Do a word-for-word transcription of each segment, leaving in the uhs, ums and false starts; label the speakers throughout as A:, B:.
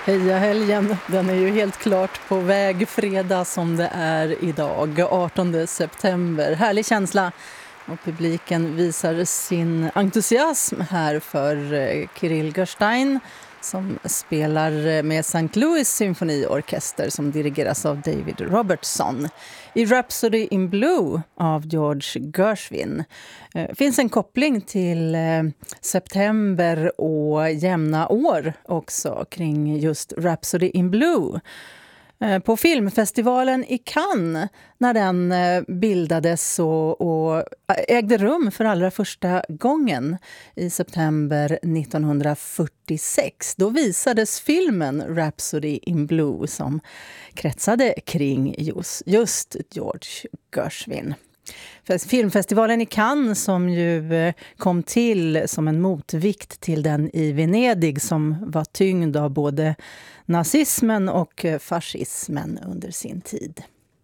A: Heja helgen, den är ju helt klart på väg fredag som det är idag, artonde september. Härlig känsla och publiken visar sin entusiasm här för Kirill Gerstein som spelar med Saint Louis symfoniorkester som dirigeras av David Robertson. I Rhapsody in Blue av George Gershwin finns en koppling till september och jämna år också kring just Rhapsody in Blue. På filmfestivalen i Cannes, när den bildades och, och ägde rum för allra första gången i september nittonhundrafyrtiosex, då visades filmen Rhapsody in Blue som kretsade kring just, just George Gershwin. Filmfestivalen i Cannes som ju kom till som en motvikt till den i Venedig som var tyngd av både nazismen och fascismen under sin tid.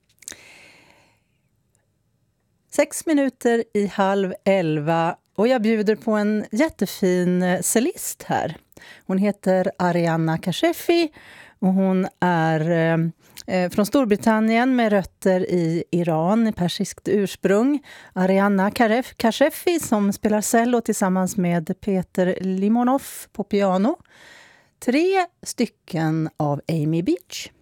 A: Sex minuter i halv elva och jag bjuder på en jättefin cellist här. Hon heter Arianna Kashefi och hon är eh, från Storbritannien med rötter i Iran, i persiskt ursprung. Arianna Kashefi som spelar cello tillsammans med Peter Limonov på piano. Tre stycken av Amy Beach.